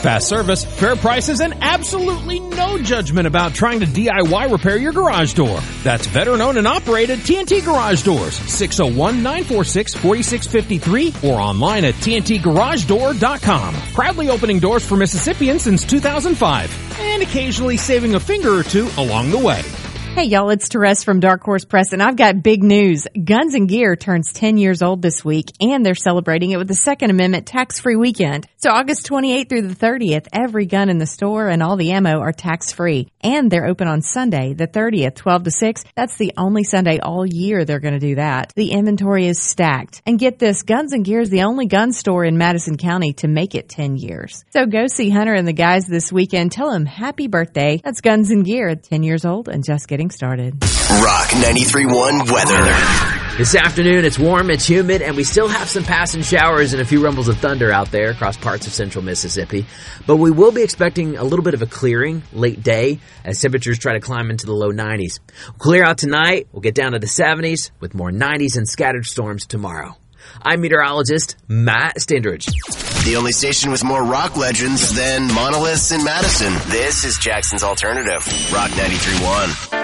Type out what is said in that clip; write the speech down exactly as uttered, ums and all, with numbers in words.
Fast service, fair prices, and absolutely no judgment about trying to D I Y repair your garage door. That's veteran-owned and operated T N T Garage Doors, six oh one, nine four six, four six five three, or online at T N T garage door dot com. Proudly opening doors for Mississippians since two thousand five, and occasionally saving a finger or two along the way. Hey, y'all, it's Therese from Dark Horse Press, and I've got big news. Guns and Gear turns ten years old this week, and they're celebrating it with the Second Amendment tax-free weekend. So August twenty-eighth through the thirtieth, every gun in the store and all the ammo are tax-free. And they're open on Sunday, the thirtieth, twelve to six. That's the only Sunday all year they're going to do that. The inventory is stacked. And get this, Guns and Gear is the only gun store in Madison County to make it ten years. So go see Hunter and the guys this weekend. Tell them happy birthday. That's Guns and Gear, ten years old and just getting started. Rock ninety-three point one weather. This afternoon, it's warm, it's humid, and we still have some passing showers and a few rumbles of thunder out there across parts of central Mississippi. But we will be expecting a little bit of a clearing late day as temperatures try to climb into the low nineties. We'll clear out tonight, we'll get down to the seventies with more nineties and scattered storms tomorrow. I'm meteorologist Matt Stendridge. The only station with more rock legends than monoliths in Madison. This is Jackson's Alternative, Rock ninety-three point one.